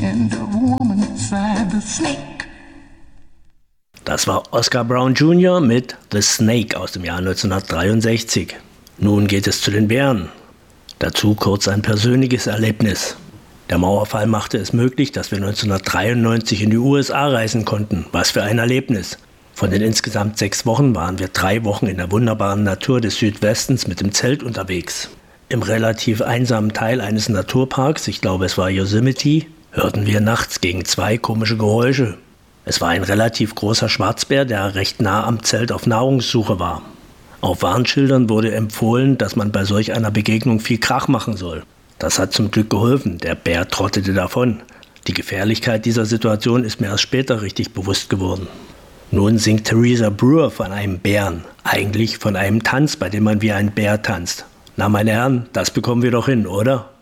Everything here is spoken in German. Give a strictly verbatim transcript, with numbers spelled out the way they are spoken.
and a woman inside the snake. Das war Oscar Brown Junior mit The Snake aus dem Jahr neunzehnhundertdreiundsechzig. Nun geht es zu den Bären. Dazu kurz ein persönliches Erlebnis. Der Mauerfall machte es möglich, dass wir neunzehnhundertdreiundneunzig in die U S A reisen konnten. Was für ein Erlebnis. Von den insgesamt sechs Wochen waren wir drei Wochen in der wunderbaren Natur des Südwestens mit dem Zelt unterwegs. Im relativ einsamen Teil eines Naturparks, ich glaube es war Yosemite, hörten wir nachts gegen zwei komische Geräusche. Es war ein relativ großer Schwarzbär, der recht nah am Zelt auf Nahrungssuche war. Auf Warnschildern wurde empfohlen, dass man bei solch einer Begegnung viel Krach machen soll. Das hat zum Glück geholfen, der Bär trottete davon. Die Gefährlichkeit dieser Situation ist mir erst später richtig bewusst geworden. Nun singt Theresa Brewer von einem Bären, eigentlich von einem Tanz, bei dem man wie ein Bär tanzt. Na meine Herren, das bekommen wir doch hin, oder?